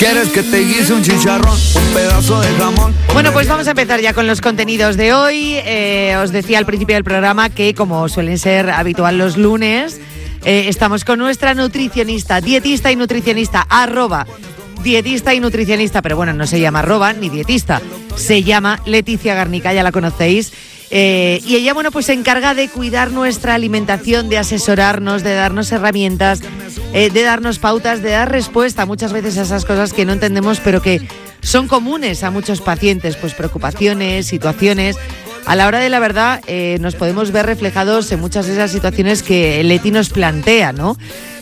¿Quieres que te guise un chicharrón, un pedazo de jamón? Bueno, pues vamos a empezar ya con los contenidos de hoy. Os decía al principio del programa que, como suelen ser habitual los lunes, estamos con nuestra nutricionista, dietista y nutricionista, dietista y nutricionista, pero bueno, no se llama ni dietista, se llama Leticia Garnica, ya la conocéis. Y ella, bueno, pues se encarga de cuidar nuestra alimentación, de asesorarnos, de darnos herramientas, de darnos pautas, de dar respuesta muchas veces a esas cosas que no entendemos, pero que son comunes a muchos pacientes, pues preocupaciones, situaciones. A la hora de la verdad, nos podemos ver reflejados en muchas de esas situaciones que Leti nos plantea, ¿no?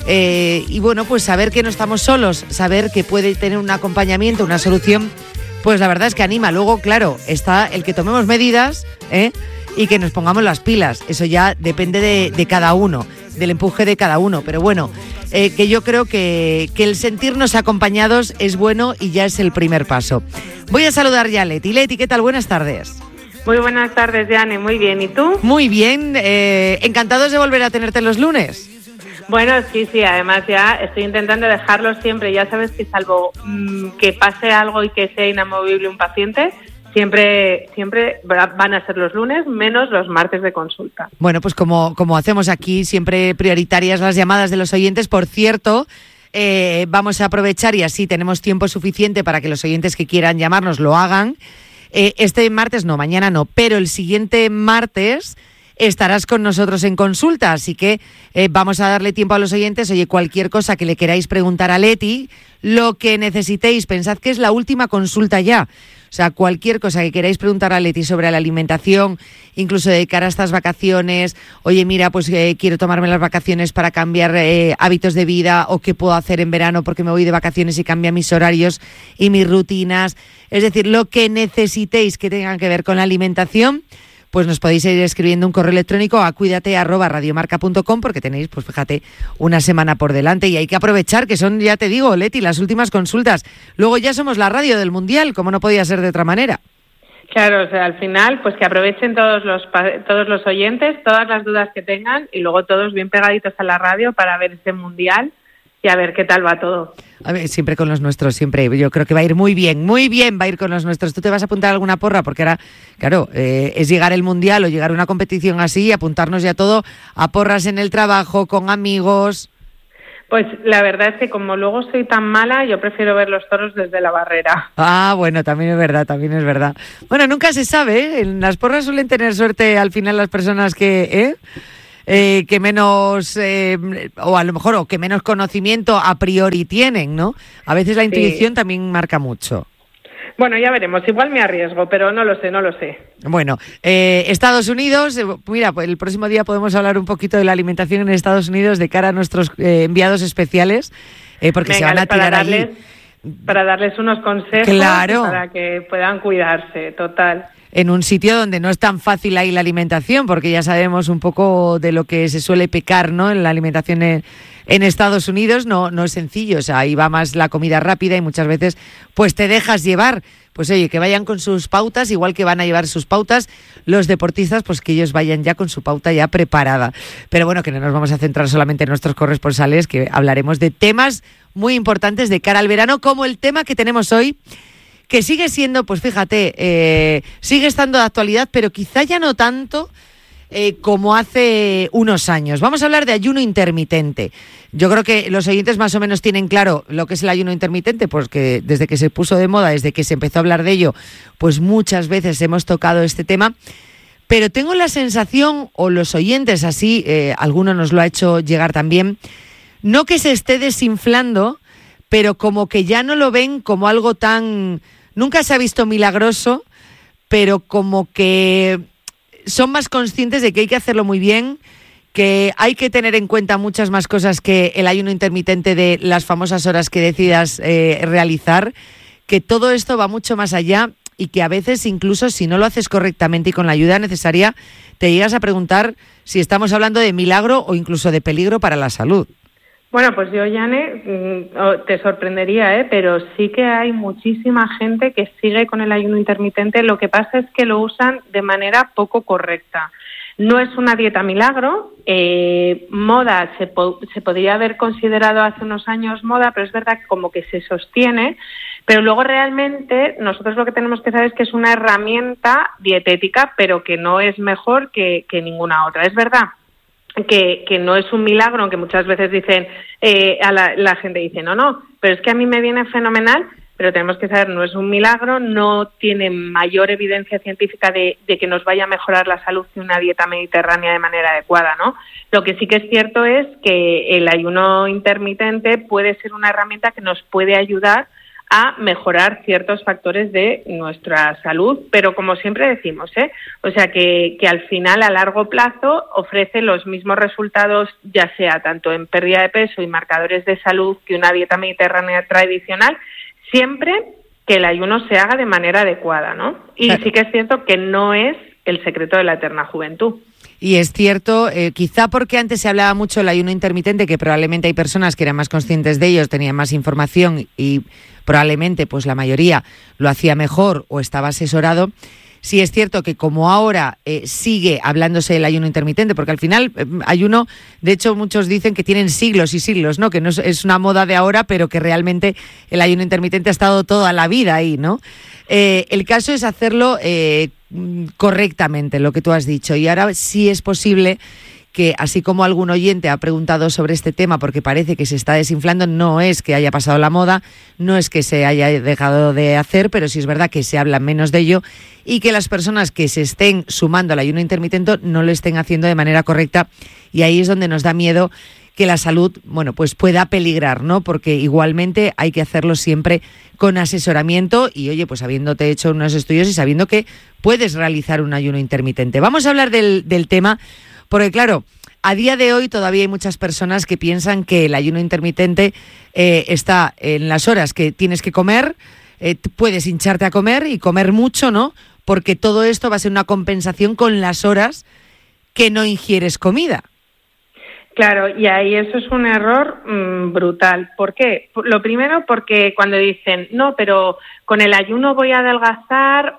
Y bueno, pues saber que no estamos solos, saber que puede tener un acompañamiento, una solución, pues la verdad es que anima. Luego, claro, está el que tomemos medidas, y que nos pongamos las pilas. Eso ya depende de cada uno, del empuje de cada uno. Pero bueno, que yo creo que el sentirnos acompañados es bueno y ya es el primer paso. Voy a saludar ya a Leti. Leti, ¿qué tal? Buenas tardes. Muy buenas tardes, Jane. Muy bien. ¿Y tú? Muy bien. Encantados de volver a tenerte los lunes. Bueno, sí. Además ya estoy intentando dejarlo siempre. Ya sabes que salvo que pase algo y que sea inamovible un paciente, siempre van a ser los lunes, menos los martes de consulta. Bueno, pues como hacemos aquí, siempre prioritarias las llamadas de los oyentes. Por cierto, vamos a aprovechar y así tenemos tiempo suficiente para que los oyentes que quieran llamarnos lo hagan. Este martes no, mañana no, pero el siguiente martes estarás con nosotros en consulta, así que vamos a darle tiempo a los oyentes. Oye, cualquier cosa que le queráis preguntar a Leti, lo que necesitéis, pensad que es la última consulta ya. O sea, cualquier cosa que queráis preguntar a Leti sobre la alimentación, incluso de cara a estas vacaciones, oye, mira, pues quiero tomarme las vacaciones para cambiar hábitos de vida, o qué puedo hacer en verano porque me voy de vacaciones y cambia mis horarios y mis rutinas. Es decir, lo que necesitéis que tengan que ver con la alimentación, pues nos podéis ir escribiendo un correo electrónico a cuídate@radiomarca.com, porque tenéis, pues fíjate, una semana por delante y hay que aprovechar que son, ya te digo, Leti, las últimas consultas. Luego ya somos la radio del Mundial, como no podía ser de otra manera. Claro, o sea, al final, pues que aprovechen todos los oyentes, todas las dudas que tengan, y luego todos bien pegaditos a la radio para ver este Mundial y a ver qué tal va todo. A ver, siempre con los nuestros, siempre. Yo creo que va a ir muy bien va a ir con los nuestros. ¿Tú te vas a apuntar a alguna porra? Porque ahora, claro, es llegar el Mundial o llegar a una competición así y apuntarnos ya todo a porras en el trabajo, con amigos. Pues la verdad es que como luego soy tan mala, yo prefiero ver los toros desde la barrera. Ah, bueno, también es verdad. Bueno, nunca se sabe, ¿eh? En las porras suelen tener suerte al final las personas que menos, o a lo mejor, o que menos conocimiento a priori tienen, ¿no? A veces la intuición también marca mucho. Bueno, ya veremos. Igual me arriesgo, pero no lo sé. Bueno, Estados Unidos, mira, pues el próximo día podemos hablar un poquito de la alimentación en Estados Unidos de cara a nuestros enviados especiales, porque se van a tirar allí. Para darles unos consejos, claro, para que puedan cuidarse, total. En un sitio donde no es tan fácil ahí la alimentación, porque ya sabemos un poco de lo que se suele pecar, ¿no? En la alimentación en Estados Unidos no es sencillo, o sea, ahí va más la comida rápida y muchas veces pues te dejas llevar. Pues oye, que vayan con sus pautas, igual que van a llevar sus pautas los deportistas, pues que ellos vayan ya con su pauta ya preparada. Pero bueno, que no nos vamos a centrar solamente en nuestros corresponsales, que hablaremos de temas muy importantes de cara al verano, como el tema que tenemos hoy, que sigue siendo, pues fíjate, sigue estando de actualidad, pero quizá ya no tanto como hace unos años. Vamos a hablar de ayuno intermitente. Yo creo que los oyentes más o menos tienen claro lo que es el ayuno intermitente, porque desde que se puso de moda, desde que se empezó a hablar de ello, pues muchas veces hemos tocado este tema. Pero tengo la sensación, o los oyentes así, alguno nos lo ha hecho llegar también, no que se esté desinflando, pero como que ya no lo ven como algo tan... Nunca se ha visto milagroso, pero como que son más conscientes de que hay que hacerlo muy bien, que hay que tener en cuenta muchas más cosas que el ayuno intermitente de las famosas horas que decidas realizar, que todo esto va mucho más allá y que a veces incluso si no lo haces correctamente y con la ayuda necesaria, te llegas a preguntar si estamos hablando de milagro o incluso de peligro para la salud. Bueno, pues yo, Jane, te sorprendería, pero sí que hay muchísima gente que sigue con el ayuno intermitente. Lo que pasa es que lo usan de manera poco correcta. No es una dieta milagro. Moda se podría haber considerado hace unos años moda, pero es verdad que como que se sostiene. Pero luego realmente nosotros lo que tenemos que saber es que es una herramienta dietética, pero que no es mejor que ninguna otra. Es verdad que no es un milagro, aunque muchas veces dicen, la gente dice, no, pero es que a mí me viene fenomenal, pero tenemos que saber, no es un milagro, no tiene mayor evidencia científica de que nos vaya a mejorar la salud que una dieta mediterránea de manera adecuada, ¿no? Lo que sí que es cierto es que el ayuno intermitente puede ser una herramienta que nos puede ayudar a mejorar ciertos factores de nuestra salud, pero como siempre decimos, o sea que al final a largo plazo ofrece los mismos resultados, ya sea tanto en pérdida de peso y marcadores de salud que una dieta mediterránea tradicional, siempre que el ayuno se haga de manera adecuada, ¿no? Y sí que es cierto que no es el secreto de la eterna juventud. Y es cierto, quizá porque antes se hablaba mucho del ayuno intermitente, que probablemente hay personas que eran más conscientes de ellos, tenían más información y probablemente pues la mayoría lo hacía mejor o estaba asesorado. Sí es cierto que como ahora sigue hablándose del ayuno intermitente, porque al final ayuno, de hecho muchos dicen que tienen siglos y siglos, ¿no? Que no es una moda de ahora, pero que realmente el ayuno intermitente ha estado toda la vida ahí, ¿no? El caso es hacerlo correctamente, lo que tú has dicho. Y ahora sí es posible que, así como algún oyente ha preguntado sobre este tema porque parece que se está desinflando, no es que haya pasado la moda, no es que se haya dejado de hacer, pero sí es verdad que se habla menos de ello y que las personas que se estén sumando al ayuno intermitente no lo estén haciendo de manera correcta, y ahí es donde nos da miedo que la salud, bueno, pues pueda peligrar, ¿no? Porque igualmente hay que hacerlo siempre con asesoramiento y, oye, pues habiéndote hecho unos estudios y sabiendo que puedes realizar un ayuno intermitente. Vamos a hablar del tema, porque claro, a día de hoy todavía hay muchas personas que piensan que el ayuno intermitente está en las horas que tienes que comer, puedes hincharte a comer y comer mucho, ¿no? Porque todo esto va a ser una compensación con las horas que no ingieres comida. Claro, y ahí eso es un error brutal. ¿Por qué? Lo primero, porque cuando dicen, no, pero con el ayuno voy a adelgazar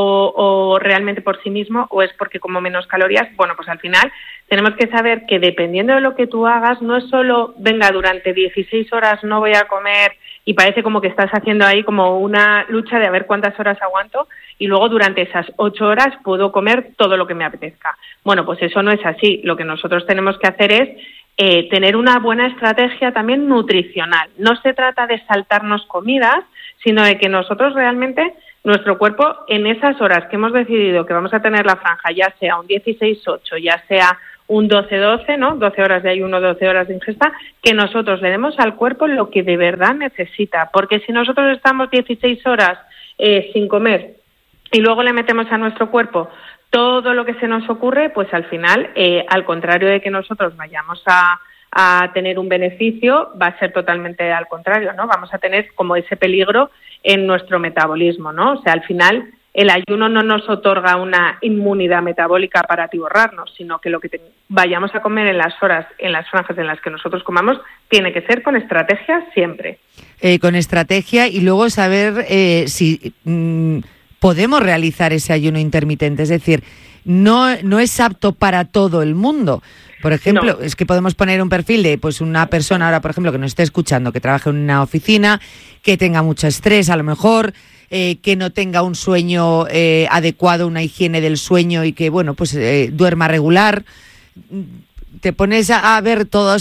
o realmente por sí mismo, o es porque como menos calorías, bueno, pues al final tenemos que saber que dependiendo de lo que tú hagas, no es solo, venga, durante 16 horas no voy a comer y parece como que estás haciendo ahí como una lucha de a ver cuántas horas aguanto y luego durante esas 8 horas puedo comer todo lo que me apetezca. Bueno, pues eso no es así. Lo que nosotros tenemos que hacer es tener una buena estrategia también nutricional. No se trata de saltarnos comidas, sino de que nosotros realmente, nuestro cuerpo, en esas horas que hemos decidido que vamos a tener la franja, ya sea un 16-8, ya sea un 12-12, ¿no? 12 horas de ayuno, 12 horas de ingesta, que nosotros le demos al cuerpo lo que de verdad necesita. Porque si nosotros estamos 16 horas sin comer y luego le metemos a nuestro cuerpo todo lo que se nos ocurre, pues al final, al contrario de que nosotros vayamos a tener un beneficio, va a ser totalmente al contrario, ¿no? Vamos a tener como ese peligro en nuestro metabolismo, ¿no? O sea, al final el ayuno no nos otorga una inmunidad metabólica para atiborrarnos, sino que lo que vayamos a comer en las horas, en las franjas en las que nosotros comamos, tiene que ser con estrategia siempre. Con estrategia y luego saber si podemos realizar ese ayuno intermitente, es decir, no es apto para todo el mundo. Por ejemplo, es que podemos poner un perfil de pues una persona ahora, por ejemplo, que nos esté escuchando, que trabaje en una oficina, que tenga mucho estrés a lo mejor, que no tenga un sueño adecuado, una higiene del sueño y que, bueno, pues duerma regular. Te pones a ver toda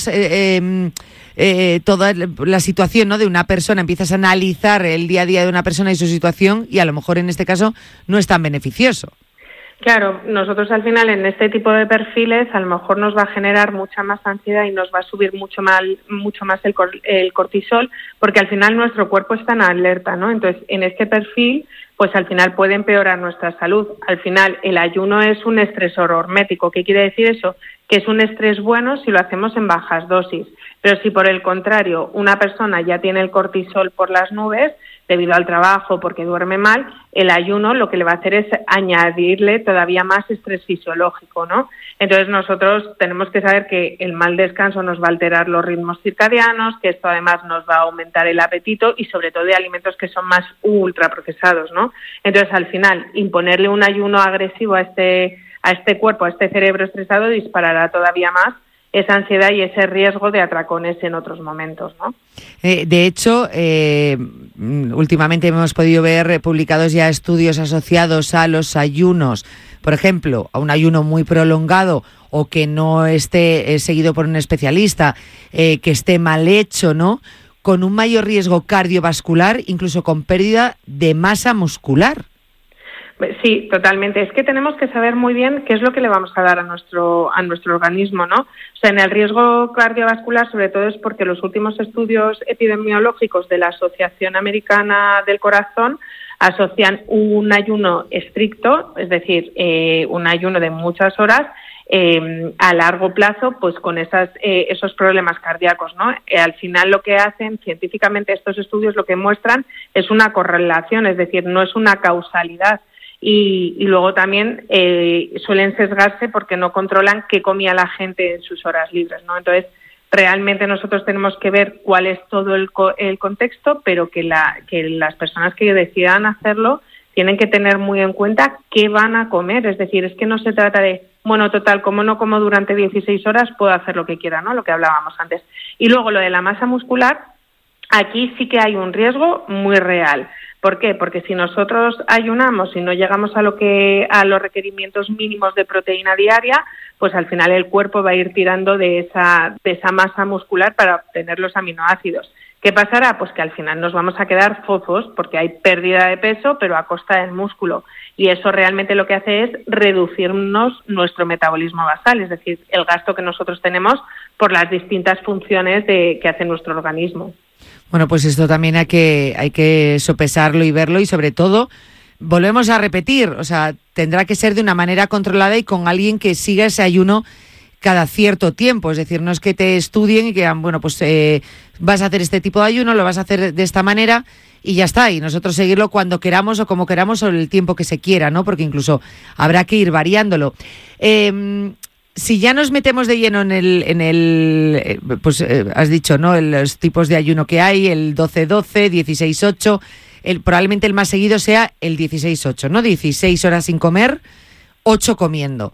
la situación, ¿no?, de una persona, empiezas a analizar el día a día de una persona y su situación y a lo mejor en este caso no es tan beneficioso. Claro, nosotros al final en este tipo de perfiles a lo mejor nos va a generar mucha más ansiedad y nos va a subir mucho más el cortisol, porque al final nuestro cuerpo está en alerta, ¿no? Entonces, en este perfil, pues al final puede empeorar nuestra salud. Al final, el ayuno es un estresor hormético. ¿Qué quiere decir eso? Que es un estrés bueno si lo hacemos en bajas dosis. Pero si por el contrario una persona ya tiene el cortisol por las nubes, debido al trabajo, porque duerme mal, el ayuno lo que le va a hacer es añadirle todavía más estrés fisiológico, ¿no? Entonces nosotros tenemos que saber que el mal descanso nos va a alterar los ritmos circadianos, que esto además nos va a aumentar el apetito y sobre todo de alimentos que son más ultraprocesados, ¿no? Entonces al final imponerle un ayuno agresivo a a este cuerpo, a este cerebro estresado, disparará todavía más esa ansiedad y ese riesgo de atracones en otros momentos, ¿no? De hecho, últimamente hemos podido ver publicados ya estudios asociados a los ayunos, por ejemplo, a un ayuno muy prolongado o que no esté seguido por un especialista, que esté mal hecho, ¿no? Con un mayor riesgo cardiovascular, incluso con pérdida de masa muscular. Sí, totalmente. Es que tenemos que saber muy bien qué es lo que le vamos a dar a nuestro organismo, ¿no? O sea, en el riesgo cardiovascular, sobre todo, es porque los últimos estudios epidemiológicos de la Asociación Americana del Corazón asocian un ayuno estricto, es decir, un ayuno de muchas horas, a largo plazo, pues con esos problemas cardíacos, ¿no? Al final lo que hacen científicamente estos estudios, lo que muestran es una correlación, es decir, no es una causalidad. Y luego también suelen sesgarse porque no controlan qué comía la gente en sus horas libres, ¿no? Entonces, realmente nosotros tenemos que ver cuál es todo el contexto, pero que las personas que decidan hacerlo tienen que tener muy en cuenta qué van a comer. Es decir, es que no se trata de, bueno, total, como no como durante 16 horas, puedo hacer lo que quiera, ¿no? Lo que hablábamos antes. Y luego lo de la masa muscular, aquí sí que hay un riesgo muy real. ¿Por qué? Porque si nosotros ayunamos y no llegamos a los requerimientos mínimos de proteína diaria, pues al final el cuerpo va a ir tirando de esa masa muscular para obtener los aminoácidos. ¿Qué pasará? Pues que al final nos vamos a quedar fofos porque hay pérdida de peso, pero a costa del músculo. Y eso realmente lo que hace es reducirnos nuestro metabolismo basal, es decir, el gasto que nosotros tenemos por las distintas funciones que hace nuestro organismo. Bueno, pues esto también hay que sopesarlo y verlo y sobre todo, volvemos a repetir, o sea, tendrá que ser de una manera controlada y con alguien que siga ese ayuno cada cierto tiempo, es decir, no es que te estudien y que bueno, pues vas a hacer este tipo de ayuno, lo vas a hacer de esta manera y ya está, y nosotros seguirlo cuando queramos o como queramos o el tiempo que se quiera, ¿no? Porque incluso habrá que ir variándolo. Si ya nos metemos de lleno has dicho, ¿no? Los tipos de ayuno que hay, el 12-12, 16-8, probablemente el más seguido sea el 16-8, ¿no? 16 horas sin comer, 8 comiendo.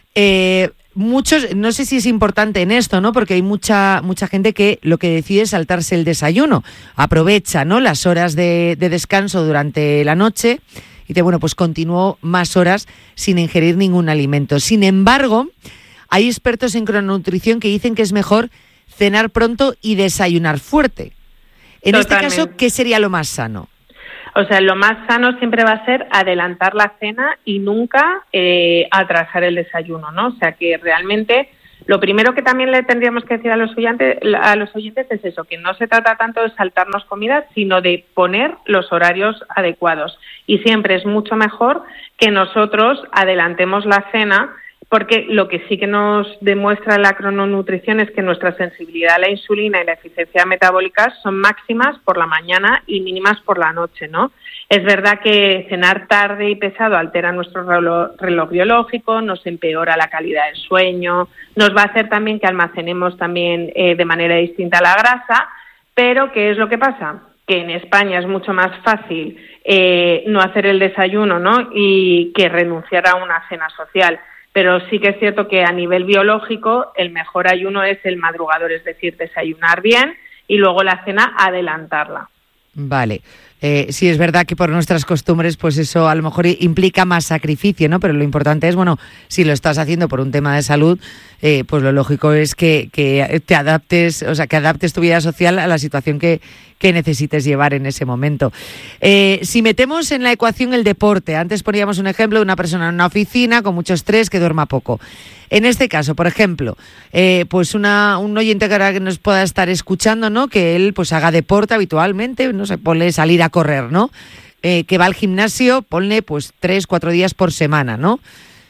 Muchos, no sé si es importante en esto, ¿no? Porque hay mucha gente que lo que decide es saltarse el desayuno, aprovecha, ¿no? Las horas de descanso durante la noche y dice, bueno, pues continúo más horas sin ingerir ningún alimento. Sin embargo, hay expertos en crononutrición que dicen que es mejor cenar pronto y desayunar fuerte. En Totalmente. Este caso, ¿qué sería lo más sano? O sea, lo más sano siempre va a ser adelantar la cena y nunca atrasar el desayuno, ¿no? O sea, que realmente lo primero que también le tendríamos que decir a los oyentes es eso, que no se trata tanto de saltarnos comidas, sino de poner los horarios adecuados. Y siempre es mucho mejor que nosotros adelantemos la cena, porque lo que sí que nos demuestra la crononutrición es que nuestra sensibilidad a la insulina y la eficiencia metabólica son máximas por la mañana y mínimas por la noche, ¿no? Es verdad que cenar tarde y pesado altera nuestro reloj biológico, nos empeora la calidad del sueño, nos va a hacer también que almacenemos también de manera distinta la grasa, pero ¿qué es lo que pasa? Que en España es mucho más fácil no hacer el desayuno, ¿no? Y que renunciar a una cena social. Pero sí que es cierto que a nivel biológico el mejor ayuno es el madrugador, es decir, desayunar bien y luego la cena adelantarla. Vale. Sí, es verdad que por nuestras costumbres, pues eso a lo mejor implica más sacrificio, ¿no? Pero lo importante es, bueno, si lo estás haciendo por un tema de salud, pues lo lógico es que te adaptes, o sea, que adaptes tu vida social a la situación que necesites llevar en ese momento. Si metemos en la ecuación el deporte, antes poníamos un ejemplo de una persona en una oficina con mucho estrés que duerma poco. En este caso, por ejemplo, pues un oyente que nos pueda estar escuchando, ¿no? Que él pues haga deporte habitualmente, no sé, ponle salir a correr, ¿no? Que va al gimnasio, ponle pues 3-4 días por semana, ¿no?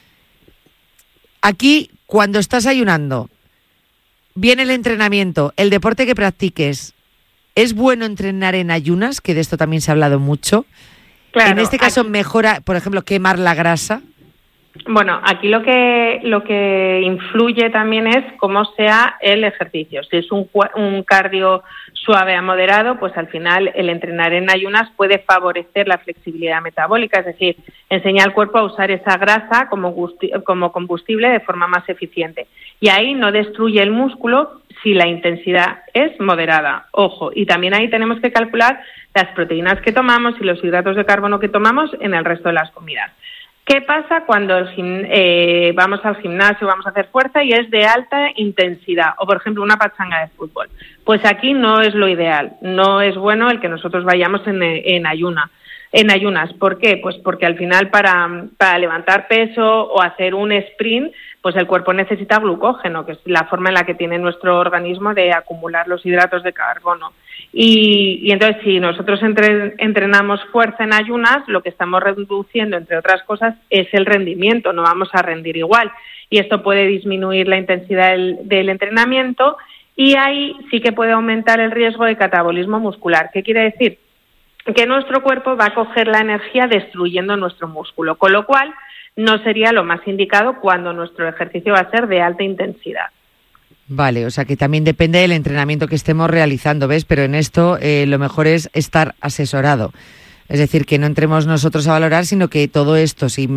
Aquí, cuando estás ayunando, viene el entrenamiento, el deporte que practiques, ¿es bueno entrenar en ayunas? Que de esto también se ha hablado mucho. Claro, en este caso, mejora, por ejemplo, quemar la grasa. Bueno, aquí lo que influye también es cómo sea el ejercicio. Si es un cardio suave a moderado, pues al final el entrenar en ayunas puede favorecer la flexibilidad metabólica, es decir, enseña al cuerpo a usar esa grasa como combustible de forma más eficiente. Y ahí no destruye el músculo si la intensidad es moderada. Ojo, y también ahí tenemos que calcular las proteínas que tomamos y los hidratos de carbono que tomamos en el resto de las comidas. ¿Qué pasa cuando vamos al gimnasio, vamos a hacer fuerza y es de alta intensidad? O, por ejemplo, una pachanga de fútbol. Pues aquí no es lo ideal. No es bueno el que nosotros vayamos en ayunas. ¿Por qué? Pues porque al final para levantar peso o hacer un sprint, pues el cuerpo necesita glucógeno, que es la forma en la que tiene nuestro organismo de acumular los hidratos de carbono. Y entonces, si nosotros entrenamos fuerza en ayunas, lo que estamos reduciendo, entre otras cosas, es el rendimiento, no vamos a rendir igual. Y esto puede disminuir la intensidad del entrenamiento y ahí sí que puede aumentar el riesgo de catabolismo muscular. ¿Qué quiere decir? Que nuestro cuerpo va a coger la energía destruyendo nuestro músculo, con lo cual no sería lo más indicado cuando nuestro ejercicio va a ser de alta intensidad. Vale, o sea que también depende del entrenamiento que estemos realizando, ¿ves? Pero en esto lo mejor es estar asesorado. Es decir, que no entremos nosotros a valorar, sino que todo esto, si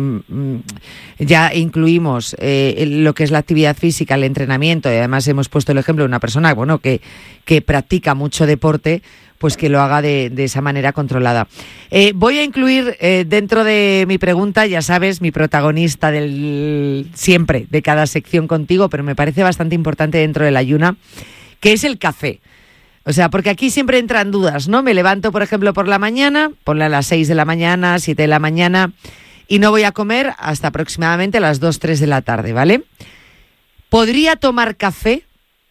ya incluimos lo que es la actividad física, el entrenamiento, y además hemos puesto el ejemplo de una persona que practica mucho deporte, pues que lo haga de esa manera controlada. Voy a incluir dentro de mi pregunta, ya sabes, mi protagonista siempre de cada sección contigo, pero me parece bastante importante dentro del ayuna, que es el café. O sea, porque aquí siempre entran dudas, ¿no? Me levanto, por ejemplo, por la mañana, ponle a las 6 de la mañana, 7 de la mañana, y no voy a comer hasta aproximadamente las 2, 3 de la tarde, ¿vale? ¿Podría tomar café?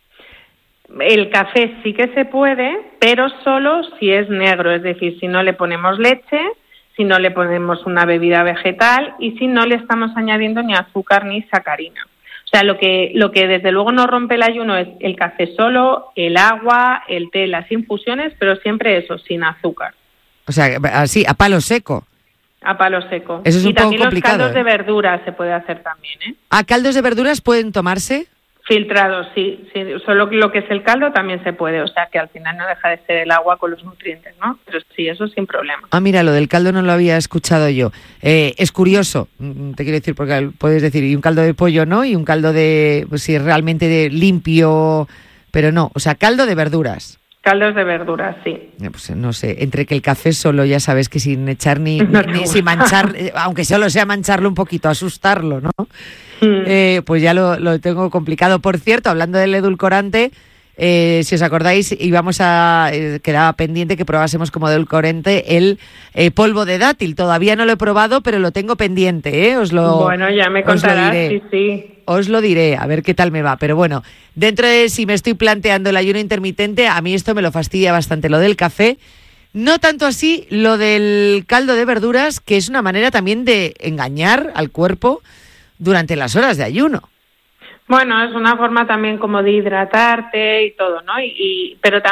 El café sí que se puede, pero solo si es negro, es decir, si no le ponemos leche, si no le ponemos una bebida vegetal y si no le estamos añadiendo ni azúcar ni sacarina. O sea, lo que desde luego no rompe el ayuno es el café solo, el agua, el té, las infusiones, pero siempre eso, sin azúcar. O sea, así, a palo seco. A palo seco. Eso es un poco complicado. Y también los caldos de verduras se puede hacer también, ¿eh? ¿Ah, caldos de verduras pueden tomarse? Filtrados, sí. Solo lo que es el caldo también se puede, o sea que al final no deja de ser el agua con los nutrientes, ¿no? Pero sí, eso sin problema. Ah, mira, lo del caldo no lo había escuchado yo. Es curioso, te quiero decir, porque puedes decir, y un caldo de pollo, ¿no? Y un caldo pues sí, realmente limpio, pero no, o sea, caldo de verduras. Caldos de verduras, sí. Pues no sé, entre que el café solo, ya sabes que sin echar ni sin manchar, aunque solo sea mancharlo un poquito, asustarlo, ¿no? Pues ya lo tengo complicado. Por cierto, hablando del edulcorante, si os acordáis, quedaba pendiente que probásemos como edulcorante el polvo de dátil. Todavía no lo he probado, pero lo tengo pendiente, ¿eh? Bueno, ya me contarás, sí. Os lo diré, a ver qué tal me va. Pero bueno, dentro de si me estoy planteando el ayuno intermitente, a mí esto me lo fastidia bastante, lo del café. No tanto así lo del caldo de verduras, que es una manera también de engañar al cuerpo durante las horas de ayuno. Bueno, es una forma también como de hidratarte y todo, ¿no? Pero también